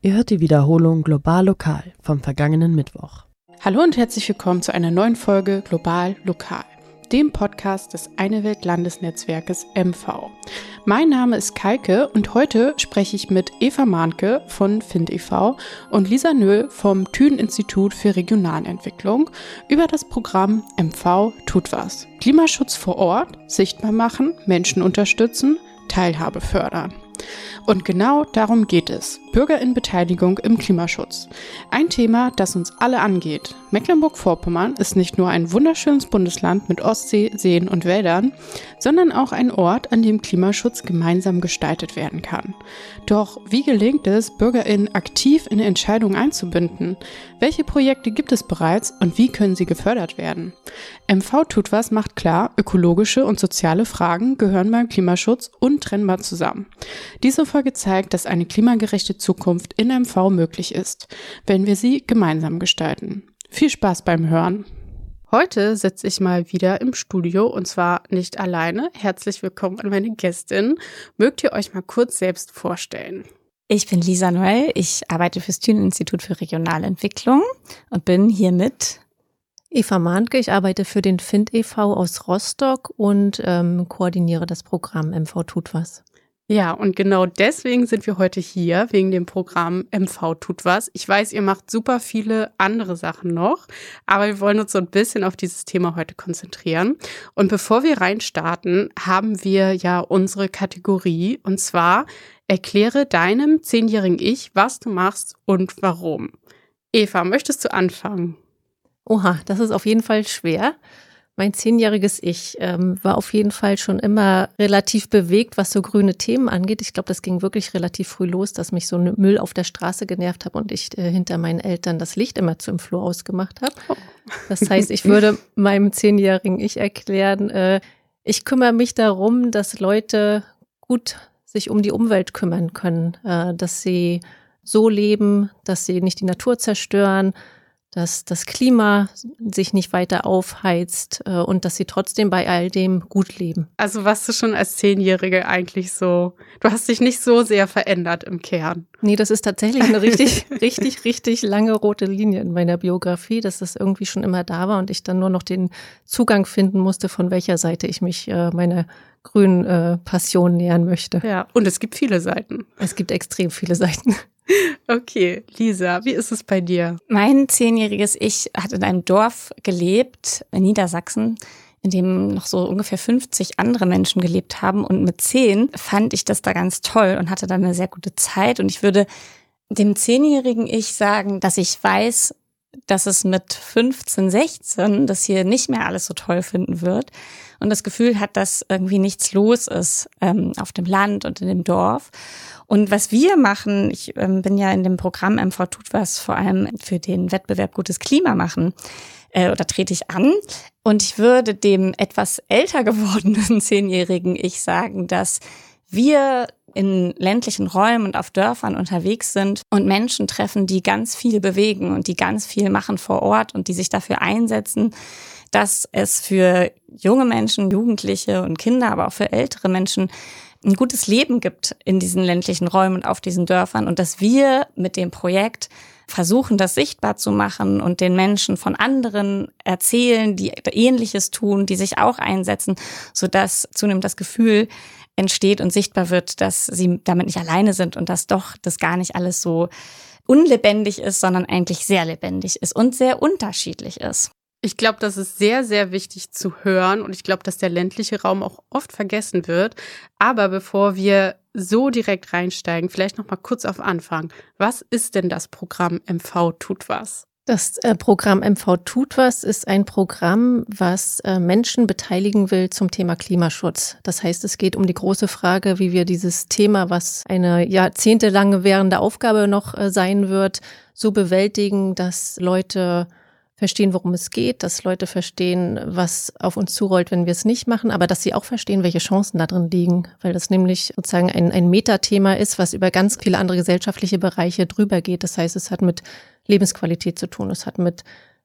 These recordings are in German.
Ihr hört die Wiederholung Global Lokal vom vergangenen Mittwoch. Hallo und herzlich willkommen zu einer neuen Folge Global Lokal, dem Podcast des Eine Welt Landesnetzwerkes MV. Mein Name ist Kalke und heute spreche ich mit Eva Mahnke von FIND e.V. und Lisa Nöhl vom Thünen-Institut für Regionalentwicklung über das Programm MV tut was. Klimaschutz vor Ort, sichtbar machen, Menschen unterstützen, Teilhabe fördern. Und genau darum geht es. Bürgerinnenbeteiligung im Klimaschutz. Ein Thema, das uns alle angeht. Mecklenburg-Vorpommern ist nicht nur ein wunderschönes Bundesland mit Ostsee, Seen und Wäldern, sondern auch ein Ort, an dem Klimaschutz gemeinsam gestaltet werden kann. Doch wie gelingt es, BürgerInnen aktiv in Entscheidungen einzubinden? Welche Projekte gibt es bereits und wie können sie gefördert werden? MV tut was macht klar, ökologische und soziale Fragen gehören beim Klimaschutz untrennbar zusammen. Diese Folge zeigt, dass eine klimagerechte Zukunft in MV möglich ist, wenn wir sie gemeinsam gestalten. Viel Spaß beim Hören. Heute sitze ich mal wieder im Studio und zwar nicht alleine. Herzlich willkommen an meine Gästin. Mögt ihr euch mal kurz selbst vorstellen? Ich bin Lisa Nöhl, ich arbeite fürs Thünen-Institut für Regionalentwicklung und bin hier mit Eva Mahnke, ich arbeite für den FIND e.V. aus Rostock und koordiniere das Programm MV tut was. Ja, und genau deswegen sind wir heute hier, wegen dem Programm MV tut was. Ich weiß, ihr macht super viele andere Sachen noch, aber wir wollen uns so ein bisschen auf dieses Thema heute konzentrieren. Und bevor wir reinstarten, haben wir ja unsere Kategorie, und zwar erkläre deinem 10-jährigen Ich, was du machst und warum. Eva, möchtest du anfangen? Oha, das ist auf jeden Fall schwer. Mein 10-jähriges Ich war auf jeden Fall schon immer relativ bewegt, was so grüne Themen angeht. Ich glaube, das ging wirklich relativ früh los, dass mich so Müll auf der Straße genervt habe und ich hinter meinen Eltern das Licht immer im Flur ausgemacht habe. Oh. Das heißt, ich würde meinem 10-jährigen Ich erklären, ich kümmere mich darum, dass Leute gut sich um die Umwelt kümmern können, dass sie so leben, dass sie nicht die Natur zerstören, dass das Klima sich nicht weiter aufheizt und dass sie trotzdem bei all dem gut leben. Also warst du schon als 10-Jährige eigentlich so, du hast dich nicht so sehr verändert im Kern. Nee, das ist tatsächlich eine richtig lange rote Linie in meiner Biografie, dass das irgendwie schon immer da war und ich dann nur noch den Zugang finden musste, von welcher Seite ich mich meiner grünen Passion nähern möchte. Ja, und es gibt viele Seiten. Es gibt extrem viele Seiten. Okay, Lisa, wie ist es bei dir? Mein 10-jähriges Ich hat in einem Dorf gelebt, in Niedersachsen, in dem noch so ungefähr 50 andere Menschen gelebt haben. Und mit 10 fand ich das da ganz toll und hatte da eine sehr gute Zeit. Und ich würde dem 10-jährigen Ich sagen, dass ich weiß, dass es mit 15, 16 das hier nicht mehr alles so toll finden wird. Und das Gefühl hat, dass irgendwie nichts los ist auf dem Land und in dem Dorf. Und was wir machen, ich bin ja in dem Programm MV tut was vor allem für den Wettbewerb Gutes Klima machen, oder trete ich an. Und ich würde dem etwas älter gewordenen 10-jährigen Ich sagen, dass wir in ländlichen Räumen und auf Dörfern unterwegs sind und Menschen treffen, die ganz viel bewegen und die ganz viel machen vor Ort und die sich dafür einsetzen, dass es für junge Menschen, Jugendliche und Kinder, aber auch für ältere Menschen ein gutes Leben gibt in diesen ländlichen Räumen und auf diesen Dörfern und dass wir mit dem Projekt versuchen, das sichtbar zu machen und den Menschen von anderen erzählen, die Ähnliches tun, die sich auch einsetzen, sodass zunehmend das Gefühl entsteht und sichtbar wird, dass sie damit nicht alleine sind und dass doch das gar nicht alles so unlebendig ist, sondern eigentlich sehr lebendig ist und sehr unterschiedlich ist. Ich glaube, das ist sehr, sehr wichtig zu hören und ich glaube, dass der ländliche Raum auch oft vergessen wird. Aber bevor wir so direkt reinsteigen, vielleicht noch mal kurz auf Anfang. Was ist denn das Programm MV tut was? Das Programm MV tut was ist ein Programm, was Menschen beteiligen will zum Thema Klimaschutz. Das heißt, es geht um die große Frage, wie wir dieses Thema, was eine jahrzehntelange währende Aufgabe noch sein wird, so bewältigen, dass Leute verstehen, worum es geht, dass Leute verstehen, was auf uns zurollt, wenn wir es nicht machen, aber dass sie auch verstehen, welche Chancen da drin liegen, weil das nämlich sozusagen ein Metathema ist, was über ganz viele andere gesellschaftliche Bereiche drüber geht. Das heißt, es hat mit Lebensqualität zu tun, es hat mit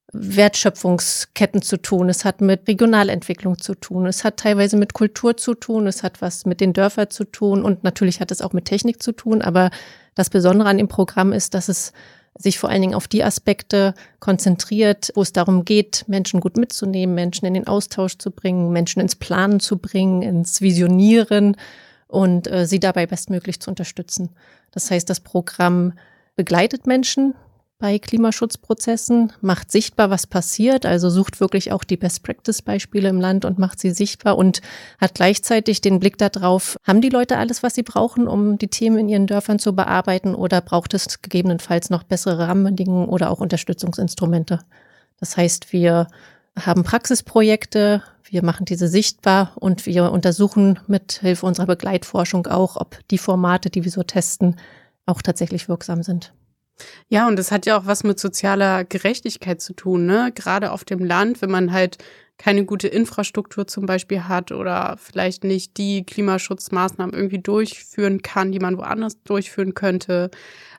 Wertschöpfungsketten zu tun, es hat mit Regionalentwicklung zu tun, es hat teilweise mit Kultur zu tun, es hat was mit den Dörfern zu tun und natürlich hat es auch mit Technik zu tun, aber das Besondere an dem Programm ist, dass es sich vor allen Dingen auf die Aspekte konzentriert, wo es darum geht, Menschen gut mitzunehmen, Menschen in den Austausch zu bringen, Menschen ins Planen zu bringen, ins Visionieren und sie dabei bestmöglich zu unterstützen. Das heißt, das Programm begleitet Menschen bei Klimaschutzprozessen, macht sichtbar, was passiert, also sucht wirklich auch die Best-Practice-Beispiele im Land und macht sie sichtbar und hat gleichzeitig den Blick darauf, haben die Leute alles, was sie brauchen, um die Themen in ihren Dörfern zu bearbeiten oder braucht es gegebenenfalls noch bessere Rahmenbedingungen oder auch Unterstützungsinstrumente. Das heißt, wir haben Praxisprojekte, wir machen diese sichtbar und wir untersuchen mit Hilfe unserer Begleitforschung auch, ob die Formate, die wir so testen, auch tatsächlich wirksam sind. Ja, und das hat ja auch was mit sozialer Gerechtigkeit zu tun, ne? Gerade auf dem Land, wenn man halt keine gute Infrastruktur zum Beispiel hat oder vielleicht nicht die Klimaschutzmaßnahmen irgendwie durchführen kann, die man woanders durchführen könnte.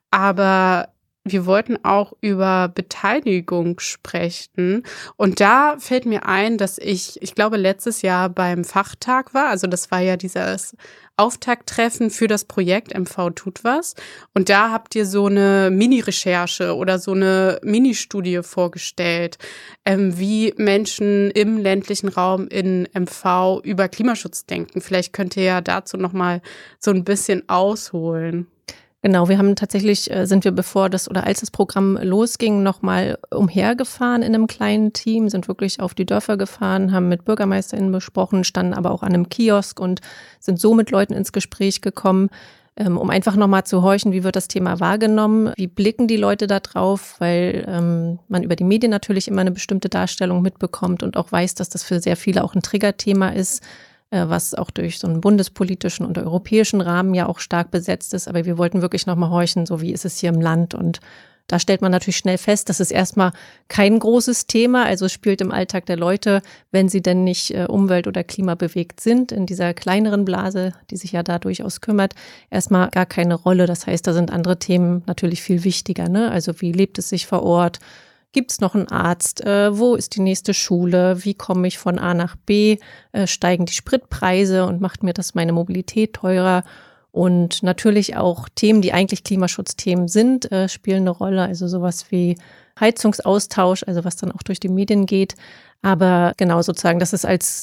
Aber wir wollten auch über Beteiligung sprechen. Und da fällt mir ein, dass ich glaube, letztes Jahr beim Fachtag war. Also das war ja dieses Auftakttreffen für das Projekt MV tut was. Und da habt ihr so eine Mini-Recherche oder so eine Mini-Studie vorgestellt, wie Menschen im ländlichen Raum in MV über Klimaschutz denken. Vielleicht könnt ihr ja dazu nochmal so ein bisschen ausholen. Genau, wir haben tatsächlich, sind wir als das Programm losging, nochmal umhergefahren in einem kleinen Team, sind wirklich auf die Dörfer gefahren, haben mit BürgermeisterInnen besprochen, standen aber auch an einem Kiosk und sind so mit Leuten ins Gespräch gekommen, um einfach nochmal zu horchen, wie wird das Thema wahrgenommen, wie blicken die Leute da drauf, weil man über die Medien natürlich immer eine bestimmte Darstellung mitbekommt und auch weiß, dass das für sehr viele auch ein Triggerthema ist, was auch durch so einen bundespolitischen und europäischen Rahmen ja auch stark besetzt ist. Aber wir wollten wirklich nochmal horchen, so wie ist es hier im Land. Und da stellt man natürlich schnell fest, das ist erstmal kein großes Thema. Also es spielt im Alltag der Leute, wenn sie denn nicht umwelt- oder klimabewegt sind, in dieser kleineren Blase, die sich ja da durchaus kümmert, erstmal gar keine Rolle. Das heißt, da sind andere Themen natürlich viel wichtiger, ne? Also wie lebt es sich vor Ort? Gibt es noch einen Arzt? Wo ist die nächste Schule? Wie komme ich von A nach B? Steigen die Spritpreise und macht mir das meine Mobilität teurer? Und natürlich auch Themen, die eigentlich Klimaschutzthemen sind, spielen eine Rolle. Also sowas wie Heizungsaustausch, also was dann auch durch die Medien geht. Aber genau sozusagen, das ist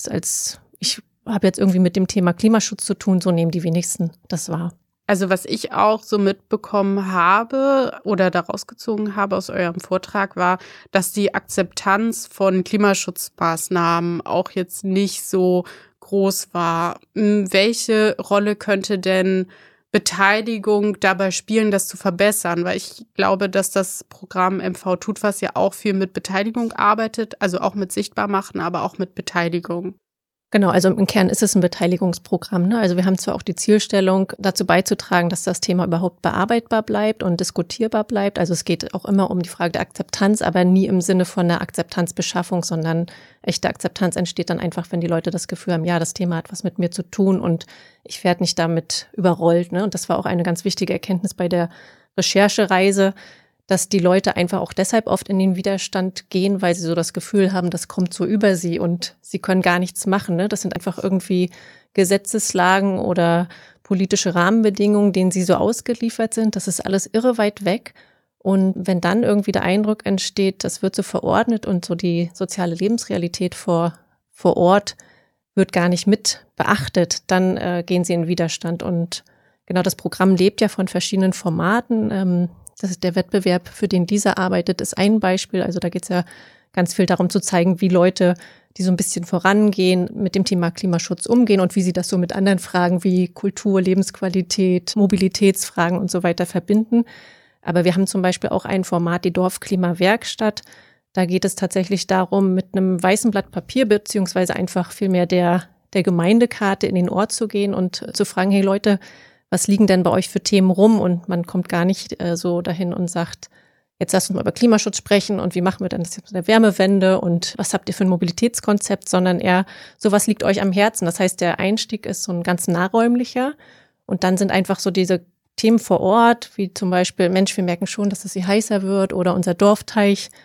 ich habe jetzt irgendwie mit dem Thema Klimaschutz zu tun, so nehmen die wenigsten das wahr. Also was ich auch so mitbekommen habe oder daraus gezogen habe aus eurem Vortrag war, dass die Akzeptanz von Klimaschutzmaßnahmen auch jetzt nicht so groß war. Welche Rolle könnte denn Beteiligung dabei spielen, das zu verbessern? Weil ich glaube, dass das Programm MV tut was ja auch viel mit Beteiligung arbeitet, also auch mit Sichtbarmachen, aber auch mit Beteiligung. Genau, also im Kern ist es ein Beteiligungsprogramm, ne? Also wir haben zwar auch die Zielstellung, dazu beizutragen, dass das Thema überhaupt bearbeitbar bleibt und diskutierbar bleibt. Also es geht auch immer um die Frage der Akzeptanz, aber nie im Sinne von der Akzeptanzbeschaffung, sondern echte Akzeptanz entsteht dann einfach, wenn die Leute das Gefühl haben, ja, das Thema hat was mit mir zu tun und ich werde nicht damit überrollt, ne? Und das war auch eine ganz wichtige Erkenntnis bei der Recherchereise, dass die Leute einfach auch deshalb oft in den Widerstand gehen, weil sie so das Gefühl haben, das kommt so über sie und sie können gar nichts machen, ne? Das sind einfach irgendwie Gesetzeslagen oder politische Rahmenbedingungen, denen sie so ausgeliefert sind. Das ist alles irre weit weg. Und wenn dann irgendwie der Eindruck entsteht, das wird so verordnet und so die soziale Lebensrealität vor Ort wird gar nicht mit beachtet, dann gehen sie in Widerstand. Und genau das Programm lebt ja von verschiedenen Formaten. Das ist der Wettbewerb, für den Lisa arbeitet, ist ein Beispiel. Also da geht es ja ganz viel darum zu zeigen, wie Leute, die so ein bisschen vorangehen, mit dem Thema Klimaschutz umgehen und wie sie das so mit anderen Fragen wie Kultur, Lebensqualität, Mobilitätsfragen und so weiter verbinden. Aber wir haben zum Beispiel auch ein Format, die Dorfklimawerkstatt. Da geht es tatsächlich darum, mit einem weißen Blatt Papier beziehungsweise einfach vielmehr der Gemeindekarte in den Ort zu gehen und zu fragen, hey Leute, was liegen denn bei euch für Themen rum? Und man kommt gar nicht so dahin und sagt, jetzt lasst uns mal über Klimaschutz sprechen und wie machen wir denn das jetzt mit der Wärmewende und was habt ihr für ein Mobilitätskonzept, sondern eher, sowas liegt euch am Herzen. Das heißt, der Einstieg ist so ein ganz nahräumlicher und dann sind einfach so diese Themen vor Ort, wie zum Beispiel, Mensch, wir merken schon, dass es hier heißer wird oder unser Dorfteich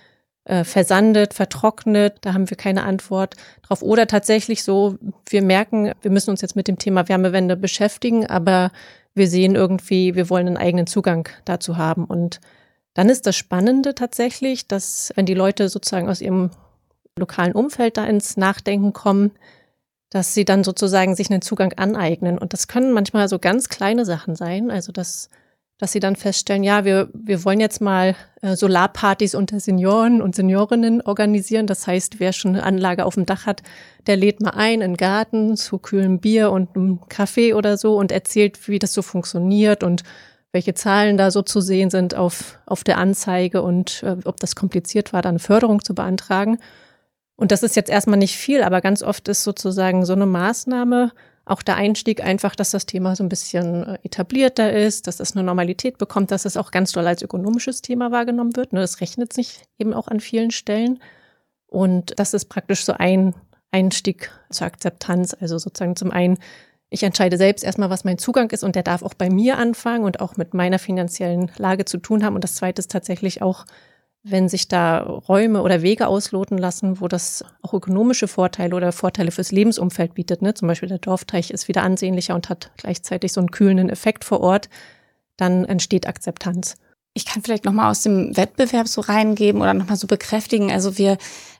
versandet, vertrocknet, da haben wir keine Antwort drauf. Oder tatsächlich so, wir merken, wir müssen uns jetzt mit dem Thema Wärmewende beschäftigen, aber wir sehen irgendwie, wir wollen einen eigenen Zugang dazu haben. Und dann ist das Spannende tatsächlich, dass wenn die Leute sozusagen aus ihrem lokalen Umfeld da ins Nachdenken kommen, dass sie dann sozusagen sich einen Zugang aneignen. Und das können manchmal so ganz kleine Sachen sein, also dass sie dann feststellen, ja, wir wollen jetzt mal Solarpartys unter Senioren und Seniorinnen organisieren. Das heißt, wer schon eine Anlage auf dem Dach hat, der lädt mal ein in den Garten zu kühlem Bier und einem Kaffee oder so und erzählt, wie das so funktioniert und welche Zahlen da so zu sehen sind auf der Anzeige und ob das kompliziert war, da eine Förderung zu beantragen. Und das ist jetzt erstmal nicht viel, aber ganz oft ist sozusagen so eine Maßnahme auch der Einstieg einfach, dass das Thema so ein bisschen etablierter ist, dass das eine Normalität bekommt, dass es auch ganz doll als ökonomisches Thema wahrgenommen wird. Das rechnet sich eben auch an vielen Stellen. Und das ist praktisch so ein Einstieg zur Akzeptanz. Also sozusagen zum einen, ich entscheide selbst erstmal, was mein Zugang ist und der darf auch bei mir anfangen und auch mit meiner finanziellen Lage zu tun haben. Und das Zweite ist tatsächlich auch, wenn sich da Räume oder Wege ausloten lassen, wo das auch ökonomische Vorteile oder Vorteile fürs Lebensumfeld bietet, ne? Zum Beispiel der Dorfteich ist wieder ansehnlicher und hat gleichzeitig so einen kühlenden Effekt vor Ort, dann entsteht Akzeptanz. Ich kann vielleicht nochmal aus dem Wettbewerb so reingeben oder nochmal so bekräftigen. Also wir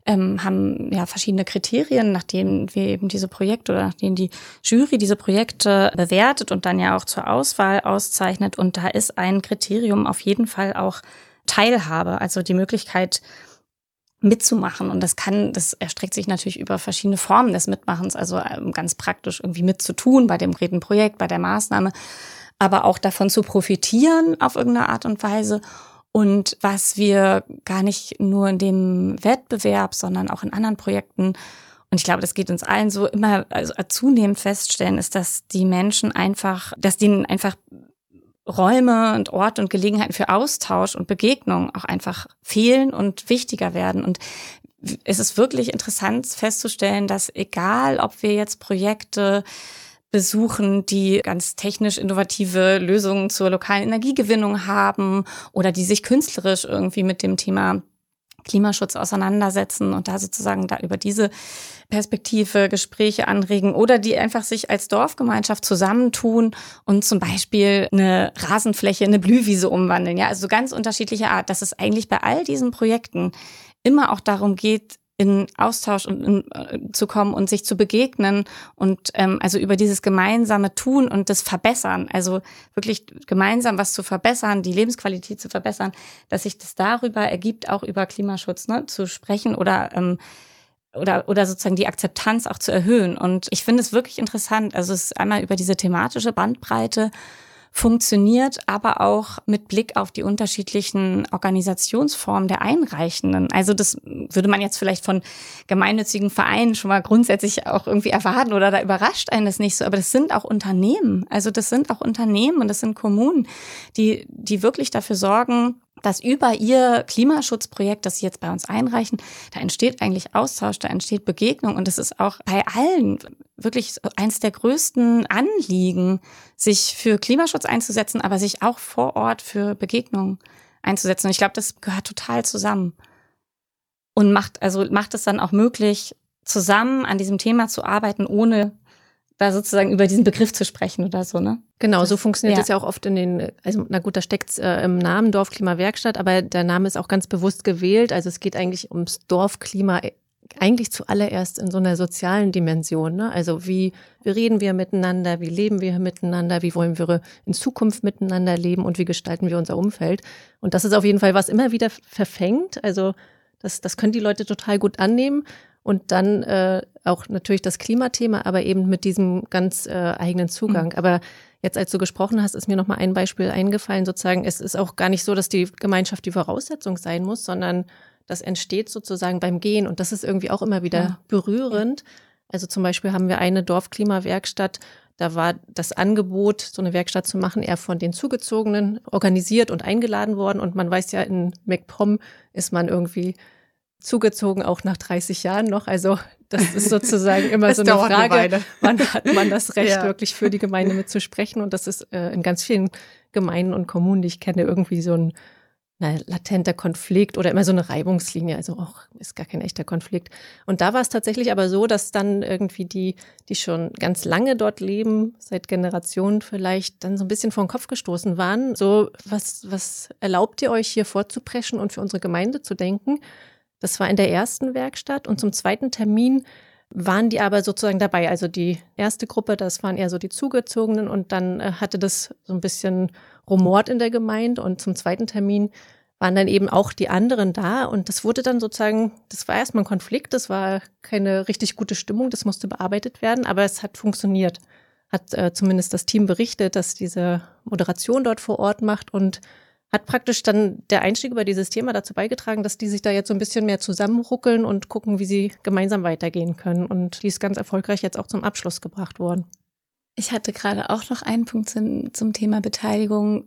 haben ja verschiedene Kriterien, nach denen wir eben diese Projekte oder nach denen die Jury diese Projekte bewertet und dann ja auch zur Auswahl auszeichnet. Und da ist ein Kriterium auf jeden Fall auch Teilhabe, also die Möglichkeit mitzumachen. Und das erstreckt sich natürlich über verschiedene Formen des Mitmachens, also ganz praktisch irgendwie mitzutun bei dem konkreten Projekt, bei der Maßnahme, aber auch davon zu profitieren auf irgendeine Art und Weise. Und was wir gar nicht nur in dem Wettbewerb, sondern auch in anderen Projekten, und ich glaube, das geht uns allen so immer zunehmend feststellen, ist, dass denen einfach Räume und Orte und Gelegenheiten für Austausch und Begegnung auch einfach fehlen und wichtiger werden. Und es ist wirklich interessant festzustellen, dass egal, ob wir jetzt Projekte besuchen, die ganz technisch innovative Lösungen zur lokalen Energiegewinnung haben oder die sich künstlerisch irgendwie mit dem Thema Klimaschutz auseinandersetzen und da sozusagen da über diese Perspektive Gespräche anregen oder die einfach sich als Dorfgemeinschaft zusammentun und zum Beispiel eine Rasenfläche in eine Blühwiese umwandeln. Ja, also ganz unterschiedliche Art, dass es eigentlich bei all diesen Projekten immer auch darum geht, in Austausch zu kommen und sich zu begegnen und also über dieses gemeinsame Tun und das Verbessern, also wirklich gemeinsam was zu verbessern, die Lebensqualität zu verbessern, dass sich das darüber ergibt, auch über Klimaschutz zu sprechen oder sozusagen die Akzeptanz auch zu erhöhen. Und ich finde es wirklich interessant, also es ist einmal über diese thematische Bandbreite funktioniert, aber auch mit Blick auf die unterschiedlichen Organisationsformen der Einreichenden. Also das würde man jetzt vielleicht von gemeinnützigen Vereinen schon mal grundsätzlich auch irgendwie erwarten oder da überrascht einen das nicht so. Aber das sind auch Unternehmen. Also das sind auch Unternehmen und das sind Kommunen, die wirklich dafür sorgen, dass über ihr Klimaschutzprojekt, das sie jetzt bei uns einreichen, da entsteht eigentlich Austausch, da entsteht Begegnung und es ist auch bei allen wirklich eins der größten Anliegen, sich für Klimaschutz einzusetzen, aber sich auch vor Ort für Begegnung einzusetzen. Und ich glaube, das gehört total zusammen und macht es dann auch möglich, zusammen an diesem Thema zu arbeiten, ohne da sozusagen über diesen Begriff zu sprechen oder so, ne? Genau, so funktioniert es ja auch oft da steckt's im Namen Dorfklimawerkstatt, aber der Name ist auch ganz bewusst gewählt. Also es geht eigentlich ums Dorfklima, eigentlich zuallererst in so einer sozialen Dimension, ne? Also wie reden wir miteinander, wie leben wir miteinander, wie wollen wir in Zukunft miteinander leben und wie gestalten wir unser Umfeld? Und das ist auf jeden Fall, was immer wieder verfängt. Also das können die Leute total gut annehmen. Und dann auch natürlich das Klimathema, aber eben mit diesem ganz eigenen Zugang. Aber jetzt, als du gesprochen hast, ist mir noch mal ein Beispiel eingefallen, sozusagen, es ist auch gar nicht so, dass die Gemeinschaft die Voraussetzung sein muss, sondern das entsteht sozusagen beim Gehen. Und das ist irgendwie auch immer wieder berührend. Also zum Beispiel haben wir eine Dorfklimawerkstatt, da war das Angebot, so eine Werkstatt zu machen, eher von den Zugezogenen organisiert und eingeladen worden. Und man weiß ja, in MacPom ist man irgendwie zugezogen, auch nach 30 Jahren noch. Also das ist sozusagen immer so eine Frage, wann hat man das Recht, wirklich für die Gemeinde mitzusprechen? Und das ist in ganz vielen Gemeinden und Kommunen, die ich kenne, irgendwie so ein latenter Konflikt oder immer so eine Reibungslinie, also auch ist gar kein echter Konflikt. Und da war es tatsächlich aber so, dass dann irgendwie die schon ganz lange dort leben, seit Generationen vielleicht, dann so ein bisschen vor den Kopf gestoßen waren. So, was erlaubt ihr euch hier vorzupreschen und für unsere Gemeinde zu denken? Das war in der ersten Werkstatt und zum zweiten Termin waren die aber sozusagen dabei. Also die erste Gruppe, das waren eher so die Zugezogenen und dann hatte das so ein bisschen rumort in der Gemeinde und zum zweiten Termin waren dann eben auch die anderen da und das wurde dann sozusagen, das war erstmal ein Konflikt, das war keine richtig gute Stimmung, das musste bearbeitet werden, aber es hat funktioniert. Hat zumindest das Team berichtet, dass diese Moderation dort vor Ort macht und hat praktisch dann der Einstieg über dieses Thema dazu beigetragen, dass die sich da jetzt so ein bisschen mehr zusammenruckeln und gucken, wie sie gemeinsam weitergehen können. Und die ist ganz erfolgreich jetzt auch zum Abschluss gebracht worden. Ich hatte gerade auch noch einen Punkt zum Thema Beteiligung.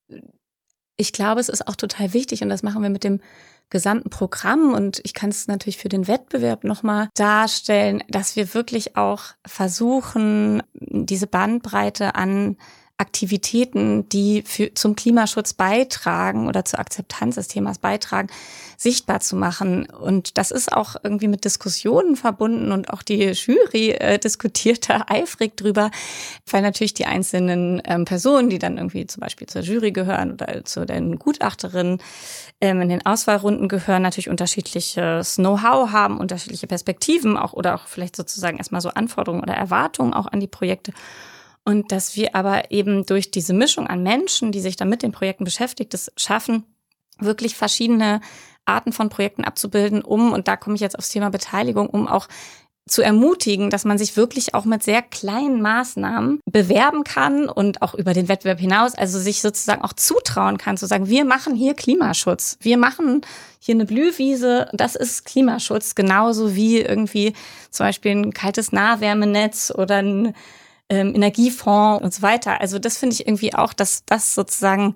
Ich glaube, es ist auch total wichtig und das machen wir mit dem gesamten Programm und ich kann es natürlich für den Wettbewerb nochmal darstellen, dass wir wirklich auch versuchen, diese Bandbreite an Aktivitäten, die zum Klimaschutz beitragen oder zur Akzeptanz des Themas beitragen, sichtbar zu machen. Und das ist auch irgendwie mit Diskussionen verbunden und auch die Jury diskutiert da eifrig drüber, weil natürlich die einzelnen Personen, die dann irgendwie zum Beispiel zur Jury gehören oder zu den Gutachterinnen in den Auswahlrunden gehören, natürlich unterschiedliches Know-how haben, unterschiedliche Perspektiven auch oder auch vielleicht sozusagen erstmal so Anforderungen oder Erwartungen auch an die Projekte. Und dass wir aber eben durch diese Mischung an Menschen, die sich dann mit den Projekten beschäftigt, es schaffen, wirklich verschiedene Arten von Projekten abzubilden, und da komme ich jetzt aufs Thema Beteiligung, um auch zu ermutigen, dass man sich wirklich auch mit sehr kleinen Maßnahmen bewerben kann und auch über den Wettbewerb hinaus, also sich sozusagen auch zutrauen kann, zu sagen, wir machen hier Klimaschutz, wir machen hier eine Blühwiese, das ist Klimaschutz, genauso wie irgendwie zum Beispiel ein kaltes Nahwärmenetz oder ein Energiefonds und so weiter. Also das finde ich irgendwie auch, dass das sozusagen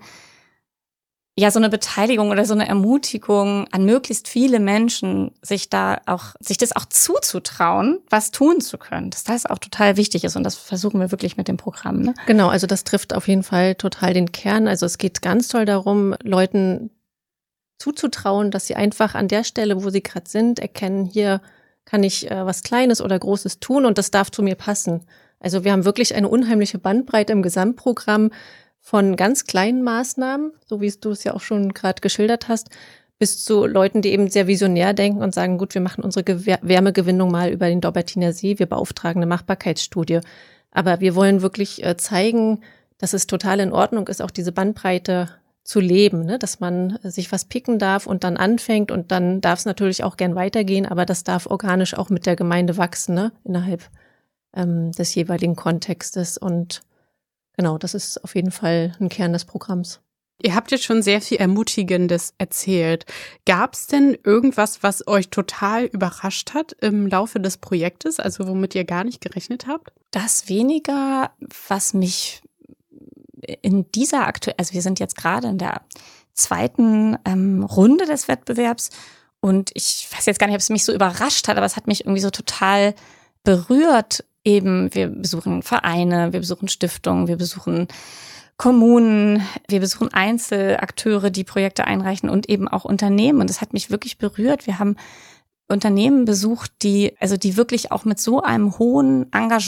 ja so eine Beteiligung oder so eine Ermutigung an möglichst viele Menschen, sich das auch zuzutrauen, was tun zu können, dass das auch total wichtig ist und das versuchen wir wirklich mit dem Programm. Ne? Genau, also das trifft auf jeden Fall total den Kern. Also es geht ganz toll darum, Leuten zuzutrauen, dass sie einfach an der Stelle, wo sie gerade sind, erkennen, hier kann ich was Kleines oder Großes tun und das darf zu mir passen. Also wir haben wirklich eine unheimliche Bandbreite im Gesamtprogramm von ganz kleinen Maßnahmen, so wie du es ja auch schon gerade geschildert hast, bis zu Leuten, die eben sehr visionär denken und sagen, gut, wir machen unsere Wärmegewinnung mal über den Dobbertiner See, wir beauftragen eine Machbarkeitsstudie. Aber wir wollen wirklich zeigen, dass es total in Ordnung ist, auch diese Bandbreite zu leben, ne? Dass man sich was picken darf und dann anfängt und dann darf es natürlich auch gern weitergehen, aber das darf organisch auch mit der Gemeinde wachsen, ne? Innerhalb des jeweiligen Kontextes. Und genau, das ist auf jeden Fall ein Kern des Programms. Ihr habt jetzt schon sehr viel Ermutigendes erzählt. Gab es denn irgendwas, was euch total überrascht hat im Laufe des Projektes, also womit ihr gar nicht gerechnet habt? Das weniger, was mich in dieser also wir sind jetzt gerade in der zweiten Runde des Wettbewerbs und ich weiß jetzt gar nicht, ob es mich so überrascht hat, aber es hat mich irgendwie so total berührt. Eben, wir besuchen Vereine, wir besuchen Stiftungen, wir besuchen Kommunen, wir besuchen Einzelakteure, die Projekte einreichen und eben auch Unternehmen. Und das hat mich wirklich berührt. Wir haben Unternehmen besucht, die wirklich auch mit so einem hohen Engagement